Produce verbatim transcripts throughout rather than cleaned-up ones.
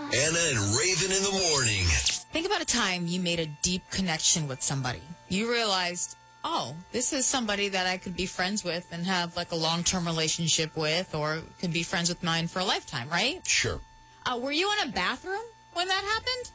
Anna and Raven in the morning. Think about a time you made a deep connection with somebody. You realized, oh, this is somebody that I could be friends with and have like a long-term relationship with, or could be friends with mine for a lifetime, right? Sure. Uh, were you in a bathroom when that happened?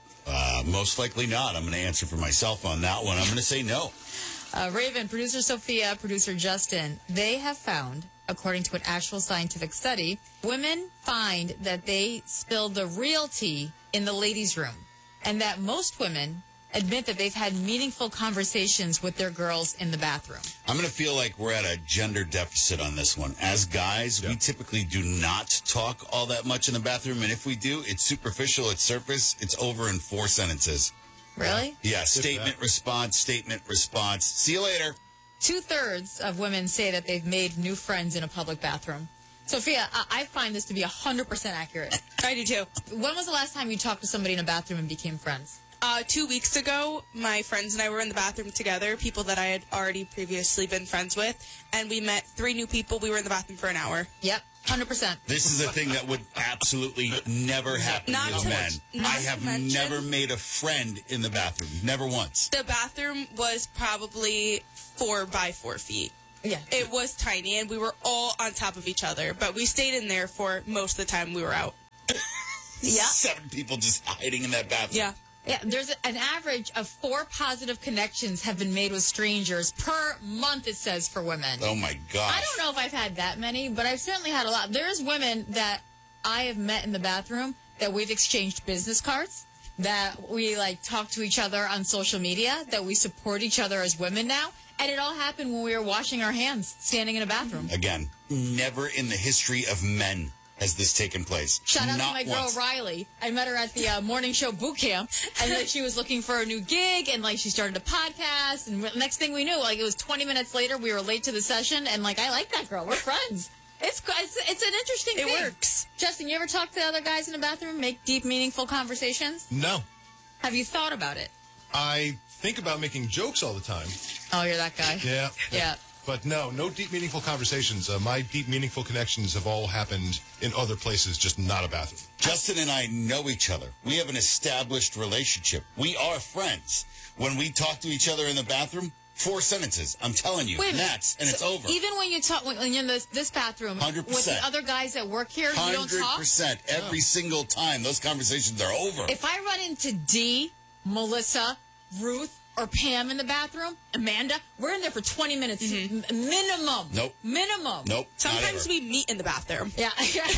Uh, most likely not. I'm going to answer for myself on that one. I'm going to say no. Uh, Raven, producer Sophia, producer Justin, they have found, according to an actual scientific study, women find that they spill the real tea in the ladies' room, and that most women admit that they've had meaningful conversations with their girls in the bathroom. I'm going to feel like we're at a gender deficit on this one. As guys, yeah. we typically do not talk all that much in the bathroom, and if we do, it's superficial, it's surface, it's over in four sentences. Really? Yeah, statement, response, statement, response. See you later. Two-thirds of women say that they've made new friends in a public bathroom. Sophia, I, I find this to be one hundred percent accurate. I do, too. When was the last time you talked to somebody in a bathroom and became friends? Uh, two weeks ago, my friends and I were in the bathroom together, people that I had already previously been friends with, and we met three new people. We were in the bathroom for an hour. Yep, one hundred percent. This is a thing that would absolutely never happen Not with to, men. not I have mention, never made a friend in the bathroom. Never once. The bathroom was probably four by four feet. Yeah. It was tiny, and we were all on top of each other, but we stayed in there for most of the time we were out. Yeah. Seven people just hiding in that bathroom. Yeah. Yeah, there's an average of four positive connections have been made with strangers per month, it says, for women. Oh, my gosh. I don't know if I've had that many, but I've certainly had a lot. There's women that I have met in the bathroom that we've exchanged business cards, that we, like, talk to each other on social media, that we support each other as women now. And it all happened when we were washing our hands, standing in a bathroom. Again, never in the history of men has this taken place. Shout out Not to my girl, once. Riley. I met her at the uh, morning show boot camp, and then she was looking for a new gig, and, like, she started a podcast, and next thing we knew, like, it was twenty minutes later, we were late to the session, and, like, I like that girl. We're friends. It's it's, it's an interesting It thing. works. Justin, you ever talk to other guys in the bathroom, make deep, meaningful conversations? No. Have you thought about it? I think about making jokes all the time. Oh, you're that guy? Yeah. Yeah. But no, no deep, meaningful conversations. Uh, my deep, meaningful connections have all happened in other places, just not a bathroom. Justin and I know each other. We have an established relationship. We are friends. When we talk to each other in the bathroom, four sentences. I'm telling you, Wait a minute. that's, and it's So over. Even when you talk, when you're in this, this bathroom one hundred with percent. the other guys that work here, you don't one hundred talk? percent. Every single time, those conversations are over. If I run into Dee, Melissa, Ruth, or Pam in the bathroom, Amanda, we're in there for twenty minutes Mm-hmm. m- minimum. Nope. Minimum. Nope. Sometimes we meet in the bathroom. Yeah.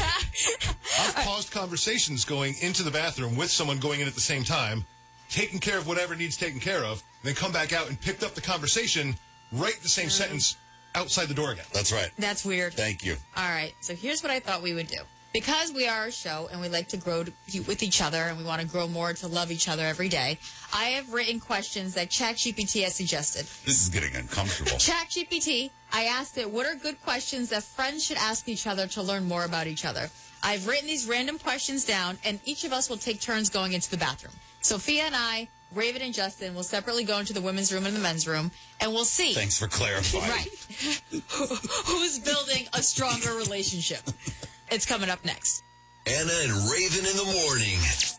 I've paused conversations going into the bathroom with someone going in at the same time, taking care of whatever needs taken care of, and then come back out and picked up the conversation, right the same sentence outside the door again. That's right. That's weird. Thank you. All right. So here's what I thought we would do. Because we are a show and we like to grow to, with each other and we want to grow more to love each other every day, I have written questions that ChatGPT has suggested. This is getting uncomfortable. ChatGPT, I asked it, what are good questions that friends should ask each other to learn more about each other? I've written these random questions down, and each of us will take turns going into the bathroom. Sophia and I, Raven and Justin, will separately go into the women's room and the men's room, and we'll see. Thanks for clarifying. Right. Who's building a stronger relationship? It's coming up next. Anna and Raven in the morning.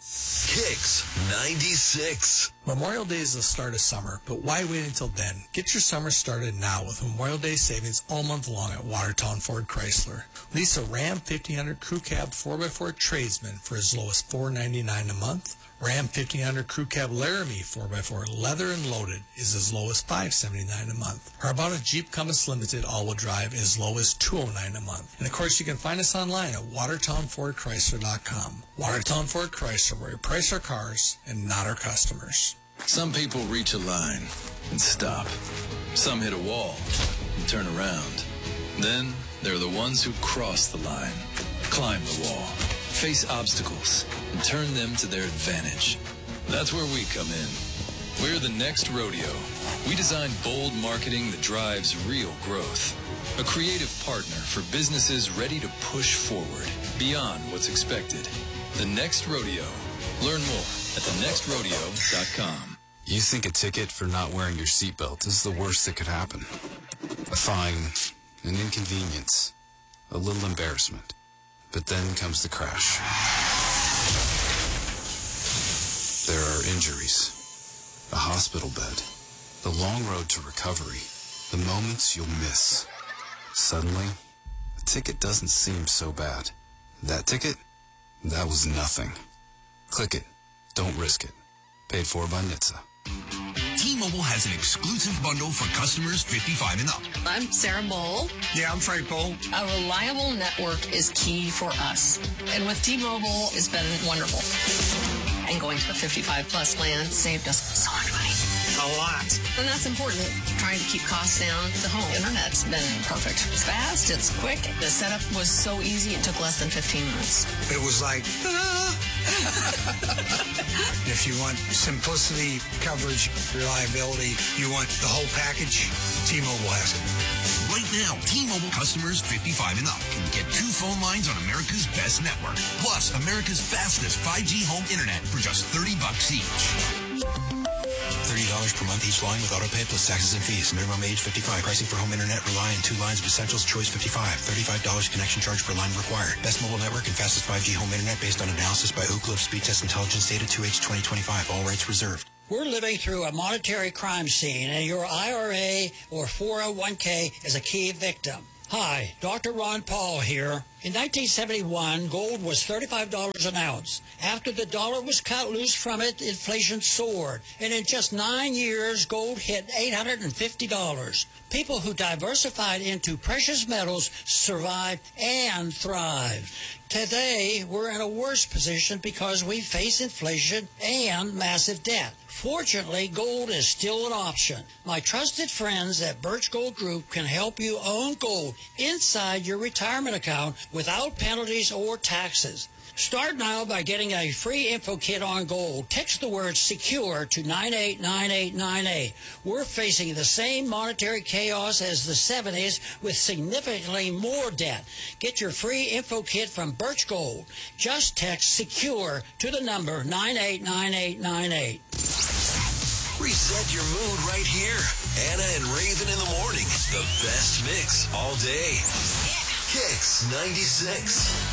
Kicks ninety-six. Memorial Day is the start of summer, but why wait until then? Get your summer started now with Memorial Day savings all month long at Watertown Ford Chrysler. Lease a Ram fifteen hundred Crew Cab four by four Tradesman for as low as four ninety-nine a month. Ram fifteen hundred Crew Cab Laramie four by four Leather and Loaded is as low as five seventy-nine a month. Or about a Jeep Compass Limited all-wheel drive as low as two oh nine a month. And of course, you can find us online at watertown ford chrysler dot com. Watertown Ford Chrysler, where we price our cars and not our customers. Some people reach a line and stop. Some hit a wall and turn around. Then there are the ones who cross the line, climb the wall, face obstacles, and turn them to their advantage. That's where we come in. We're the Next Rodeo. We design bold marketing that drives real growth. A creative partner for businesses ready to push forward beyond what's expected. The Next Rodeo. Learn more at the next rodeo dot com. You think a ticket for not wearing your seatbelt is the worst that could happen. A fine, an inconvenience, a little embarrassment. But then comes the crash. hospital bed, the long road to recovery, the moments you'll miss. Suddenly, a ticket doesn't seem so bad. That ticket? That was nothing. Click it. Don't risk it. Paid for by N H T S A. T-Mobile has an exclusive bundle for customers fifty-five and up. I'm Sarah Bowl. Yeah, I'm Frank Bowl. A reliable network is key for us. And with T-Mobile, it's been wonderful. And going to a fifty-five plus plan saved us so much money. A lot. And that's important. Trying to keep costs down. The home internet's been perfect. It's fast. It's quick. The setup was so easy. It took less than fifteen minutes. It was like, ah. If you want simplicity, coverage, reliability, you want the whole package, T-Mobile has it. Right now, T-Mobile customers fifty-five and up can get two phone lines on America's best network, plus America's fastest five G home internet for just thirty bucks each. thirty dollars per month each line with autopay plus taxes and fees. Minimum age fifty-five. Pricing for home internet rely on two lines of Essentials Choice fifty-five. thirty-five dollars connection charge per line required. Best mobile network and fastest five G home internet based on analysis by Oak Cliff Speed Test Intelligence Data two H twenty twenty-five. All rights reserved. We're living through a monetary crime scene, and your I R A or four oh one k is a key victim. Hi, Doctor Ron Paul here. In nineteen seventy-one, gold was thirty-five dollars an ounce. After the dollar was cut loose from it, inflation soared. And in just nine years, gold hit eight hundred fifty dollars. People who diversified into precious metals survived and thrived. Today, we're in a worse position because we face inflation and massive debt. Fortunately, gold is still an option. My trusted friends at Birch Gold Group can help you own gold inside your retirement account without penalties or taxes. Start now by getting a free info kit on gold. Text the word SECURE to nine eight nine eight nine eight. We're facing the same monetary chaos as the seventies with significantly more debt. Get your free info kit from Birch Gold. Just text SECURE to the number nine eight nine eight nine eight. Reset your mood right here. Anna and Raven in the morning. The best mix all day. Kicks ninety-six.